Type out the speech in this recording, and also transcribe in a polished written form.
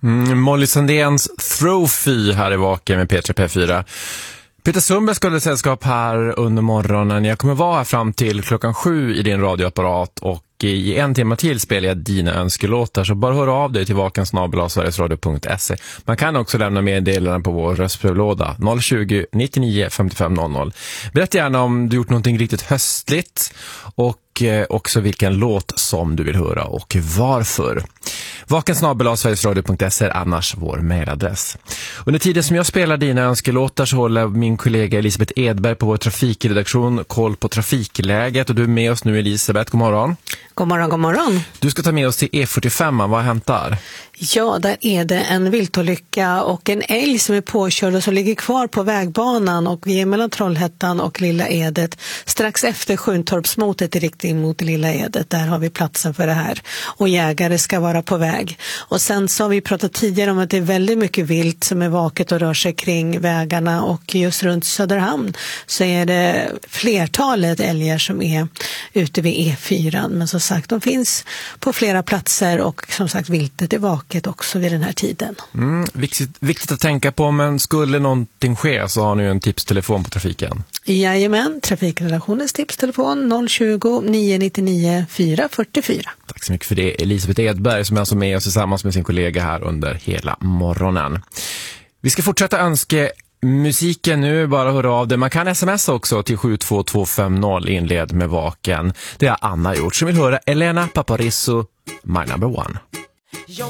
Molly Sandéns Trophy här i Vaken med P3 P4. Peter Sundberg skulle sällskap här under morgonen. Jag kommer vara här fram till 7:00 i din radioapparat och i 1 timme till spelar jag dina önskelåtar. Så bara hör av dig till vakensnabel@sverigesradio.se. Man kan också lämna meddelanden på vår röstbrevlåda 020 99 55 00. Berätta gärna om du gjort någonting riktigt höstligt och också vilken låt som du vill höra och varför. vakensnabel@sverigesradio.se är annars vår mejladress. Under tiden som jag spelar dina önskelåtar så håller min kollega Elisabeth Edberg på vår trafikredaktion koll på trafikläget, och du är med oss nu, Elisabeth. God morgon. God morgon, god morgon. Du ska ta med oss till E45. Vad hämtar? Ja, där är det en viltolycka och en älg som är påkörd och som ligger kvar på vägbanan, och vi är mellan Trollhättan och Lilla Edet. Strax efter Sjuntorpsmotet i riktning mot Lilla Edet, där har vi platsen för det här. Och jägare ska vara på väg. Och sen så har vi pratat tidigare om att det är väldigt mycket vilt som är vaket och rör sig kring vägarna, och just runt Söderhamn så är det flertalet älgar som är ute vid E4. Men som sagt, de finns på flera platser, och som sagt, viltet är vaket också vid den här tiden. Viktigt att tänka på, men skulle någonting ske så har ni en tipstelefon på trafiken. Jajamän, trafikredaktionens tipstelefon 020 999 444. Tack så mycket för det, Elisabeth Edberg, som är alltså med oss tillsammans med sin kollega här under hela morgonen. Vi ska fortsätta önska musiken nu, bara höra av det. Man kan smsa också till 72250, inled med Vaken. Det har Anna gjort, som vill höra Elena Paparizou, My Number One.